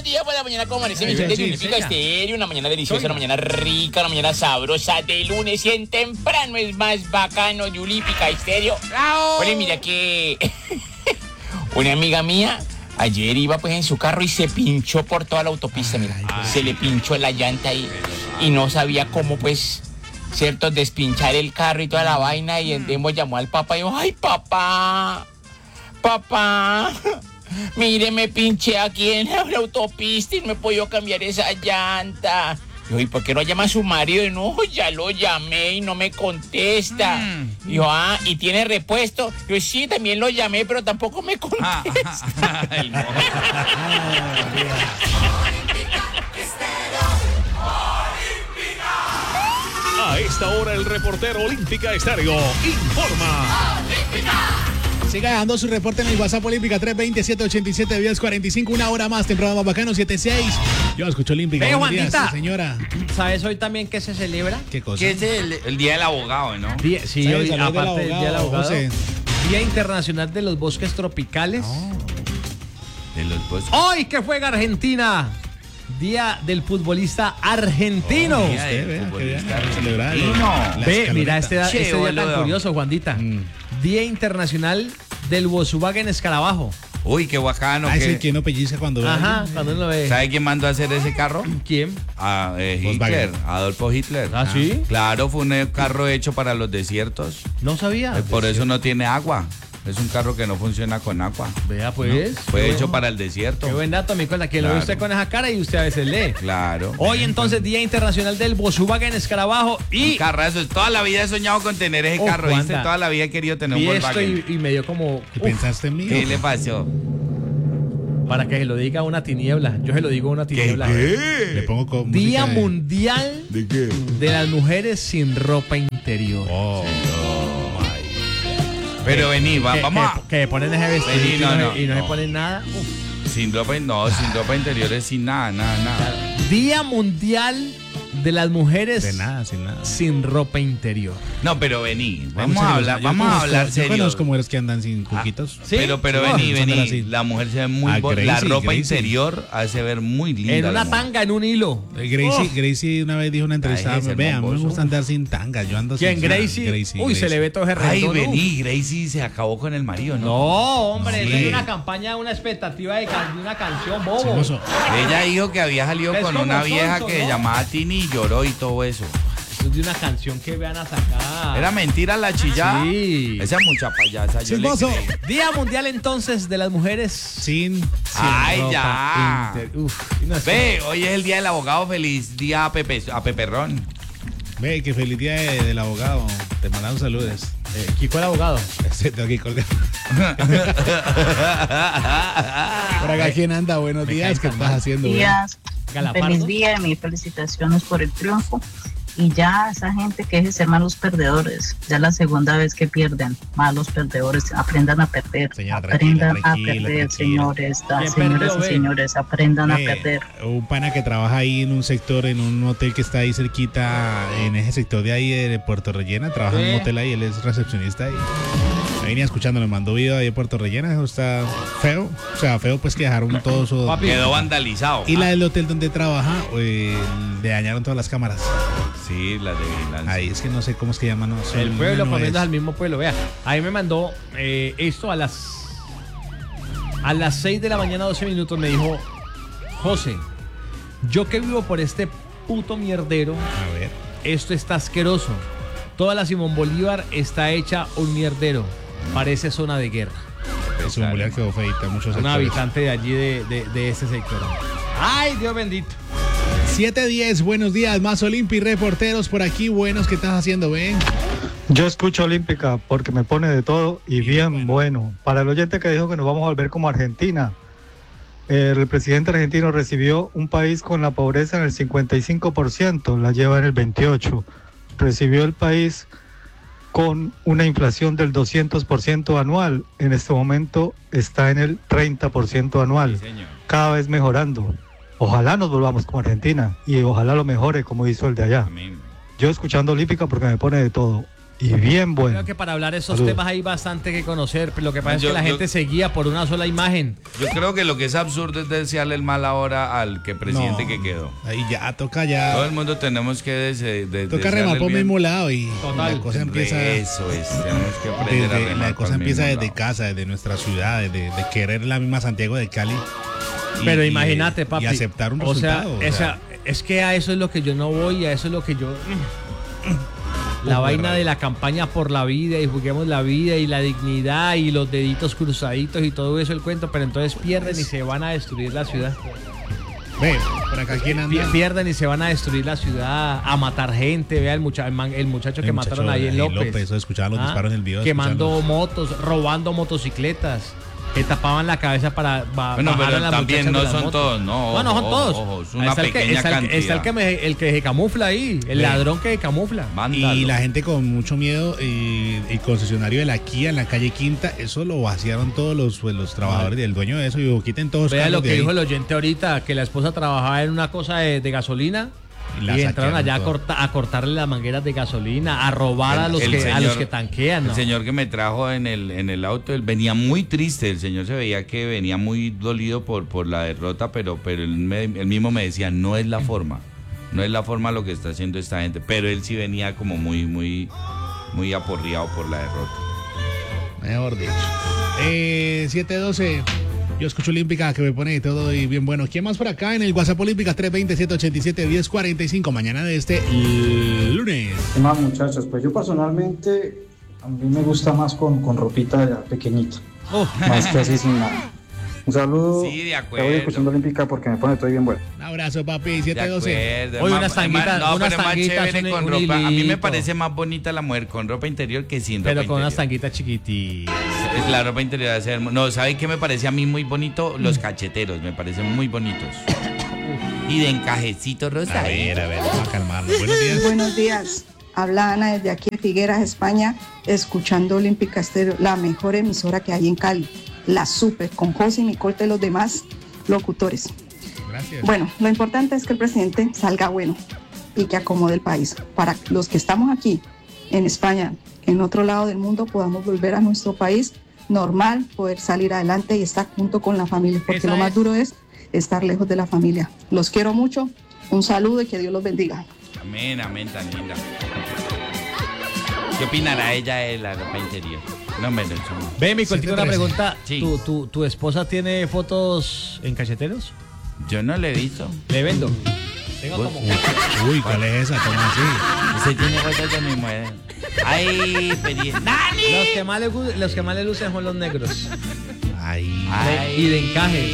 días por la mañana, como amanece mi gente de Olímpica Estéreo. Una mañana deliciosa, una mañana rica, una mañana sabrosa de lunes y en temprano es más bacano de Olímpica Estéreo. Oye, mira que una amiga mía ayer iba pues en su carro y se pinchó por toda la autopista, mira. Se le pinchó la llanta ahí y no sabía cómo pues, cierto, despinchar el carro y toda la vaina. Y entonces llamó al papá y dijo, ay papá, mire, me pinché aquí en la autopista y no me he podido cambiar esa llanta. Dijo, ¿y por qué no llama a su marido? Y no, ya lo llamé y no me contesta. Dijo, ¿y tiene repuesto? Yo, sí, también lo llamé, pero tampoco me contesta. A esta hora el reportero Olímpica Estéreo informa. Siga dando su reporte en el WhatsApp Olímpica 320-787-1045. Una hora más, temprano más bacano, 76. Yo escucho Olímpica. Ve, Juanita. Sí, señora. ¿Sabes hoy también qué se celebra? ¿Qué cosa? Que es el Día del Abogado, ¿no? Sí, hoy, aparte del Día del Abogado, José. Día Internacional de los Bosques Tropicales. De los bosques. ¡Hoy que juega Argentina! Día del futbolista argentino. Día del futbolista argentino. Ve, mira este día tan curioso, Juanita. Día Internacional del Volkswagen Escarabajo. Uy, qué bacano. Es el que no pellizca cuando ve. Ajá, cuando uno lo ve. ¿Sabe quién mandó a hacer ese carro? ¿Quién? Hitler, Adolfo Hitler. ¿Ah, sí? Claro, fue un carro hecho para los desiertos. No sabía. Por eso no tiene agua. Es un carro que no funciona con agua. Vea pues. No, fue hecho para el desierto. Qué buen dato, mi cosa, que lo ve usted con esa cara y usted a veces lee. Claro. Hoy entonces Día Internacional del Volkswagen Escarabajo y... Un carrazo. Toda la vida he soñado con tener ese carro. ¿Viste? Toda la vida he querido tener un Volkswagen. Y me dio como... ¿Qué pensaste en mí? ¿Qué le pasó? Para que se lo diga una tiniebla. Yo se lo digo a una tiniebla. ¿Qué? Le pongo con Día Mundial ¿De qué? de las Mujeres sin ropa interior. Pero vení, vamos a... Que ponen ese vestido y no se ponen nada. Sin ropa, sin ropa interior es sin nada. Día Mundial de las Mujeres de nada, sin nada. Sin ropa interior. No, pero vení, vamos a hablar serio. Yo conozco mujeres que andan sin cuquitos. ¿Sí? Pero vení, la mujer se ve muy bonita. La ropa interior hace ver muy linda. En una tanga, en un hilo. Gracie una vez dijo en una entrevista, vea, a mí me gusta andar sin tangas, yo ando sin ¿Quién, Gracie? Uy, se le ve todo ese redondo. Ay, vení, Gracie se acabó con el marido, ¿no? No, hombre, es una campaña, una expectativa de una canción, bobo. Ella dijo que había salido con una vieja que llamaba Tini y lloró y todo eso. Eso es de una canción que vean a sacar. ¿Era mentira la chillada? Sí. Esa es mucha payasa. Día Mundial entonces de las Mujeres sin ay, ropa ya. Ve, hoy es el Día del Abogado. Feliz día a Peperrón. Ve, que feliz día del abogado. Te mandamos saludos. Kiko el abogado. Excepto aquí colgado. Por acá, ¿quién anda? Buenos días. ¿Qué estás haciendo? Días. Feliz día, mis felicitaciones por el triunfo. Y ya esa gente que es ser malos perdedores, ya la segunda vez que pierden, malos perdedores, aprendan a perder, aprendan a perder, señores, señoras y señores, aprendan a perder. Un pana que trabaja ahí en un sector, en un hotel que está ahí cerquita, en ese sector de ahí de Puerto Rellena, trabaja en un hotel ahí, él es recepcionista ahí. Venía escuchando, me mandó video ahí de Puerto Rellena, eso está feo, o sea, feo pues que dejaron todo eso. Quedó vandalizado. Y la del hotel donde trabaja, le dañaron todas las cámaras. Sí, la de vigilancia. Ahí es que no sé cómo es que llaman. No, el pueblo comiendo al mismo pueblo. Vea, ahí me mandó esto a las 6 de la mañana, 12 minutos. Me dijo, José, yo que vivo por este puto mierdero, a ver, esto está asqueroso. Toda la Simón Bolívar está hecha un mierdero. Parece zona de guerra. Simón Bolívar quedó feita, muchos sectores. Un habitante de allí de ese sector. Ay, Dios bendito. 7:10, buenos días, más Olímpica reporteros por aquí, buenos, ¿qué estás haciendo, ven? Yo escucho Olímpica porque me pone de todo y bien bueno. Para el oyente que dijo que nos vamos a volver como Argentina, el presidente argentino recibió un país con la pobreza en el 55%, la lleva en el 28%. Recibió el país con una inflación del 200% anual, en este momento está en el 30% anual, sí, cada vez mejorando. Ojalá nos volvamos como Argentina y ojalá lo mejore como hizo el de allá. Amén. Yo escuchando Olímpica porque me pone de todo. y bien bueno. Creo que para hablar de esos Saludos. temas hay bastante que conocer, pero lo que pasa es Yo- que la yo- gente se guía por una sola imagen. Yo creo que lo que es absurdo es desearle el mal ahora al que presidente que quedó. Ahí ya toca Todo ya. el mundo tenemos que Toca remar por el mismo lado y Total. la cosa empieza. Eso es, tenemos que aprender a Desde, remar la cosa por el empieza mismo desde lado. casa, desde nuestra ciudad, de querer la misma Santiago de Cali. Pero Y- imagínate, y papi. aceptar un o sea, resultado. es que a eso es lo que yo no voy, a eso es lo que yo. La Muy vaina raro. de la campaña por la vida y juguemos la vida y la dignidad y los deditos cruzaditos y todo eso el cuento, pero entonces pierden y se van a destruir la ciudad. Ve, por acá quién anda. Pierden y se van a destruir la ciudad, a matar gente. Vea el muchacho que El mataron muchacho ahí en López. Eso, escuchaban los disparos en el video. Quemando escuchaban motos, robando motocicletas. Que tapaban la cabeza para Bueno, bajar pero a las también muchachas no de las son motos. todos, no, No son ojo, todos. ojo, es una Está el que- pequeña está cantidad. el que se camufla ahí, el Ve. ladrón que se camufla. Mándalo. Y la gente con mucho miedo, el concesionario de la Kia en la calle Quinta, eso lo vaciaron todos los trabajadores del dueño de eso y quiten todos los Vea carros lo de que ahí. dijo el oyente ahorita, que la esposa trabajaba en una cosa de gasolina Y y, la entraron saquearon allá todo. a cortarle las mangueras de gasolina, a robar a los que tanquean. ¿no? El señor que me trajo en el auto, él venía muy triste, el señor se veía que venía muy dolido por la derrota, pero él mismo me decía, no es la forma lo que está haciendo esta gente, pero él sí venía como muy aporreado por la derrota. Mejor dicho. 712. Yo escucho Olímpica que me pone todo y bien bueno. ¿Quién más por acá en el WhatsApp Olímpica? 320-787-1045. Mañana de este lunes. ¿Qué más, muchachos? Pues yo personalmente, a mí me gusta más con ropita pequeñita, más que así sin nada. Un saludo. Sí, de Te acuerdo. voy escuchando Olímpica porque me pone todo bien bueno. Un abrazo, papi. De 712. acuerdo. Oye, Es unas más- es más- tanguitas- no, unas pero es más tanguitas, chévere un con ropa. A mí me hilito. parece más bonita la mujer con ropa interior que sin ropa Pero con unas interior. tanguitas chiquititas. Es la ropa interior debe ser no, ¿sabe qué me parece a mí muy bonito? Los cacheteros, me parecen muy bonitos. Y de encajecito rosa. A ver, vamos a calmarnos. Buenos días. Buenos días. Habla Ana desde aquí de Figueras, España, escuchando Olímpica Estéreo, la mejor emisora que hay en Cali. La super, con José y Nicole de los demás locutores. Gracias. Bueno, lo importante es que el presidente salga bueno y que acomode el país. Para los que estamos aquí, en España, en otro lado del mundo, podamos volver a nuestro país normal, poder salir adelante y estar junto con la familia, porque Esa lo más es. duro es estar lejos de la familia. Los quiero mucho, un saludo y que Dios los bendiga. Amén, amén, tan linda. ¿Qué opinará ella de la ropa interior? No, me lo Ve, mi contigo una 713. pregunta. Sí. ¿Tu esposa tiene fotos en cacheteros? Yo no le he visto. Le vendo. Tengo como... Uy, ¿cuál es esa? ¿Cómo así? Usted tiene fotos de mi mujer. Ay, ¡Nani! Los que más le lucen son los negros. Ay. Ay. Y de encajes.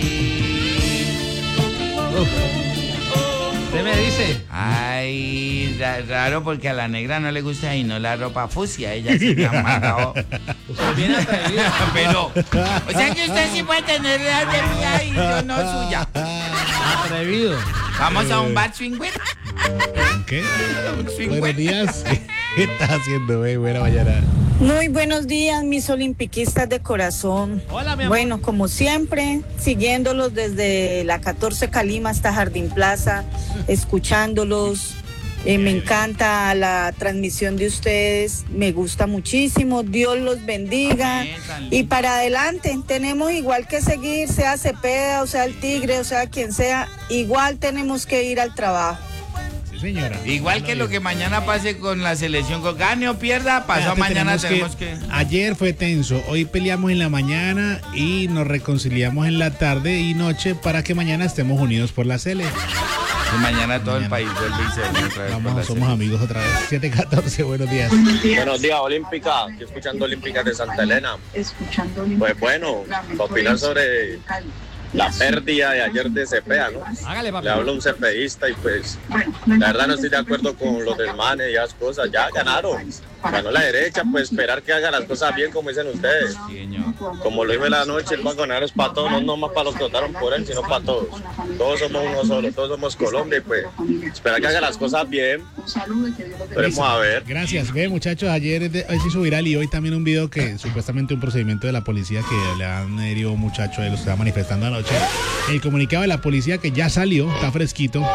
Uf. Usted me dice. Ay, raro porque a la negra no le gusta y no la ropa fucsia. Ella sí me ha mandado. Usted viene atrevido. Pero, o sea que usted sí puede tener la de mía y yo no suya. Atrevido. Vamos a un bar swinger. ¿Qué? Un Buenos swinger. días. ¿Qué estás haciendo, güey? Buena mañana. Muy buenos días, mis olimpiquistas de corazón. Hola, mi amor. Bueno, como siempre, siguiéndolos desde la 14 Calima hasta Jardín Plaza, escuchándolos. Me encanta la transmisión de ustedes, me gusta muchísimo, Dios los bendiga. Amén, tan lindo. Y para adelante, tenemos igual que seguir, sea Cepeda, o sea el Tigre, o sea quien sea, igual tenemos que ir al trabajo. Sí, señora. Igual que lo que mañana pase con la selección, con gane o pierda, pasado Espérate, mañana tenemos que... Ayer fue tenso, hoy peleamos en la mañana y nos reconciliamos en la tarde y noche para que mañana estemos unidos por la Sele. Y mañana todo el país vuelve y se une otra vez. por la Vamos, somos amigos otra vez. 714, buenos días. Buenos días, Olímpica. Estoy escuchando Olímpica de Santa Elena. Escuchando Pues bueno, para opinar sobre la pérdida de ayer de Cepeda, ¿no? Hágale, papi. Le habla un cepeísta y pues la verdad no estoy de acuerdo con los del MANE y esas cosas. Ya ganaron. Ganó la derecha, pues esperar que haga las cosas bien como dicen ustedes. Sí, señor. Como lo dije en la noche, el va a ganar es para todos, no nomás para los que votaron por él, sino para todos. Todos somos uno solo, todos somos Colombia y pues esperar que haga las cosas bien. Esperemos a ver. Gracias. Ve, muchachos, ayer hoy se hizo viral y hoy también un video que supuestamente un procedimiento de la policía que le han herido a un muchacho de los que estaba manifestando anoche. El comunicado de la policía que ya salió, está fresquito,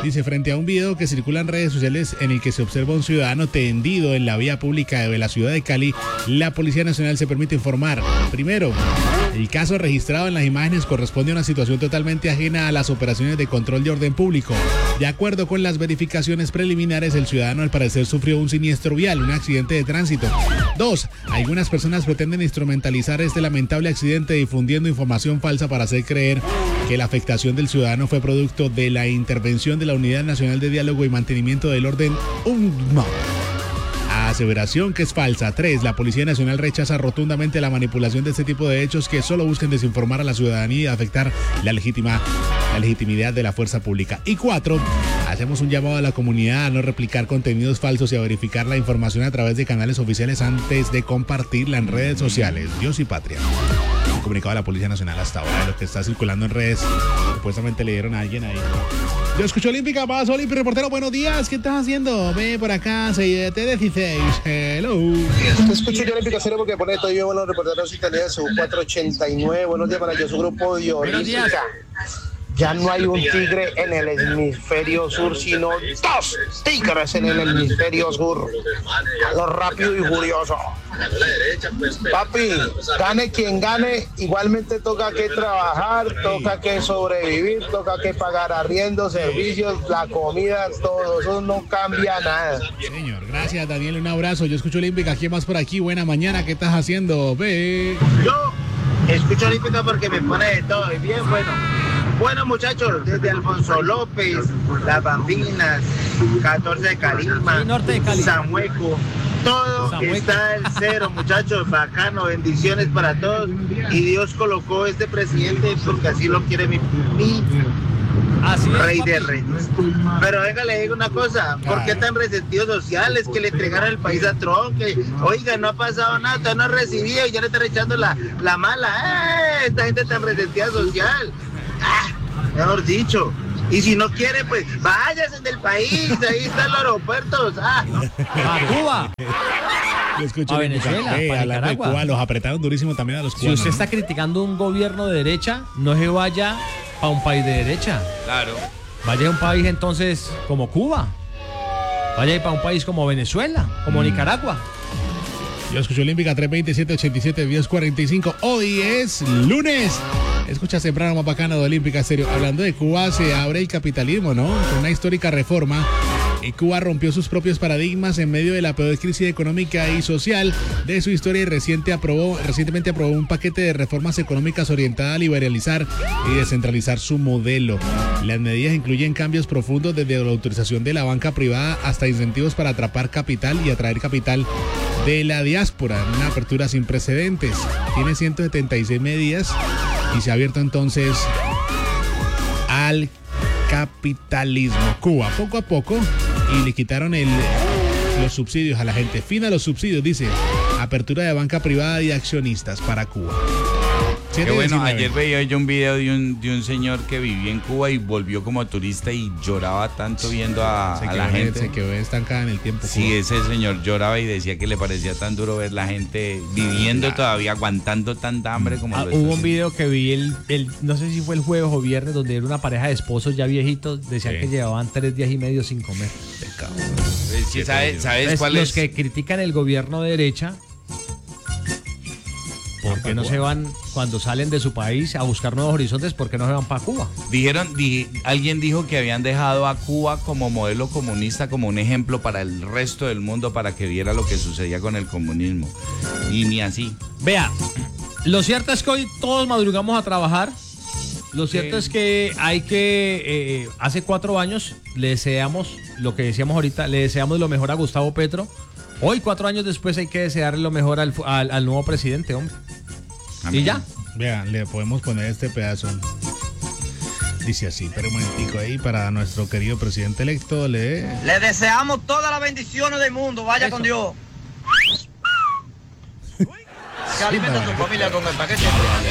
Dice, frente a un video que circula en redes sociales en el que se observa un ciudadano tendido en la vía pública de la ciudad de Cali, la Policía Nacional se permite informar. Primero, el caso registrado en las imágenes corresponde a una situación totalmente ajena a las operaciones de control de orden público. De acuerdo con las verificaciones preliminares, el ciudadano al parecer sufrió un siniestro vial, un accidente de tránsito. 2. Algunas personas pretenden instrumentalizar este lamentable accidente difundiendo información falsa para hacer creer que la afectación del ciudadano fue producto de la intervención de la Unidad Nacional de Diálogo y Mantenimiento del Orden UNMA. Aseveración que es falsa. 3. La Policía Nacional rechaza rotundamente la manipulación de este tipo de hechos que solo buscan desinformar a la ciudadanía y afectar la legitimidad de la fuerza pública. Y 4. Hacemos un llamado a la comunidad a no replicar contenidos falsos y a verificar la información a través de canales oficiales antes de compartirla en redes sociales. Dios y patria. Comunicado a la Policía Nacional hasta ahora de lo que está circulando en redes. Supuestamente le dieron a alguien ahí. Yo escucho Olímpica, Paz Olímpico, reportero, buenos días, ¿qué estás haciendo? Ve por acá, 6-16, hello. Te escucho yo Olímpica Cero porque pone todo yo, bueno, reporteros italianos, su 489, buenos días para yo, su grupo de Olímpica. Ya no hay un tigre en el hemisferio sur, sino 2 tigres en el hemisferio sur. Lo rápido y furioso. Papi, gane quien gane, igualmente toca que trabajar, toca que sobrevivir, toca que pagar arriendo, servicios, la comida, todo. Eso no cambia nada. Señor, gracias Daniel, un abrazo. Yo escucho Olímpica, ¿quién más por aquí? Buena mañana, ¿qué estás haciendo? Ve. Yo escucho Olímpica porque me pone de todo y bien bueno. Bueno, muchachos, desde Alfonso López, Las Bambinas, 14 de Calima, Samueco, todo está el cero, muchachos, bacano, bendiciones para todos. Y Dios colocó este presidente porque así lo quiere mi rey de reyes. Pero venga, le digo una cosa, ¿por qué tan resentidos sociales que le entregaron el país a Trump? Que, oiga, no ha pasado nada, usted no ha recibido y ya le están echando la mala. Esta gente tan resentida social. Mejor dicho. Y si no quiere, pues váyase del país, ahí están los aeropuertos. A Cuba. A Venezuela, para Nicaragua. Cuba, los apretaron durísimo también a los cubanos. Si usted está criticando un gobierno de derecha, no se vaya a un país de derecha. Claro. Vaya a un país entonces como Cuba. Vaya para un país como Venezuela, como Nicaragua. Yo escucho Olímpica 327-87-1045. Hoy es lunes. Escucha temprano más bacana de Olímpica Estéreo. Hablando de Cuba, se abre el capitalismo, ¿no? Con una histórica reforma. Y Cuba rompió sus propios paradigmas en medio de la peor crisis económica y social de su historia y recientemente aprobó un paquete de reformas económicas orientadas a liberalizar y descentralizar su modelo. Las medidas incluyen cambios profundos desde la autorización de la banca privada hasta incentivos para atrapar capital y atraer capital de la diáspora. Una apertura sin precedentes. Tiene 176 medidas y se ha abierto entonces al capitalismo. Cuba, poco a poco, y le quitaron los subsidios a la gente. Fin a los subsidios, dice. Apertura de banca privada y accionistas para Cuba. Qué bueno, ayer veía yo un video de un señor que vivía en Cuba y volvió como turista y lloraba tanto viendo a la gente. Se quedó estancada en el tiempo. Sí, Cuba. Ese señor lloraba y decía que le parecía tan duro ver la gente viviendo todavía, aguantando tanta hambre como lo hubo un video que vi, no sé si fue el jueves o viernes, donde era una pareja de esposos ya viejitos, decían que llevaban 3 días y medio sin comer. Sí, ¿sabes cuál es? Los que critican el gobierno de derecha, ¿por qué no se van cuando salen de su país a buscar nuevos horizontes? ¿Por qué no se van para Cuba? Alguien dijo que habían dejado a Cuba como modelo comunista, como un ejemplo para el resto del mundo, para que viera lo que sucedía con el comunismo. Y ni así. Vea, lo cierto es que hoy todos madrugamos a trabajar. Lo cierto es que hay que, hace 4 años, le deseamos, lo que decíamos ahorita, le deseamos lo mejor a Gustavo Petro. Hoy, 4 años después, hay que desearle lo mejor al nuevo presidente, hombre. Amén. Y ya. Vean, le podemos poner este pedazo. Dice así, pero un momentico ahí para nuestro querido presidente electo. Le deseamos todas las bendiciones del mundo. Vaya con Dios. Que alimenta a tu familia con el paquete.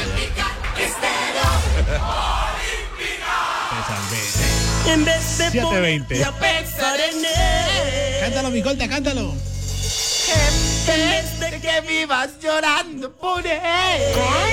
En vez de 720. Cántalo, mi colta, cántalo. En vez de que vivas llorando por él.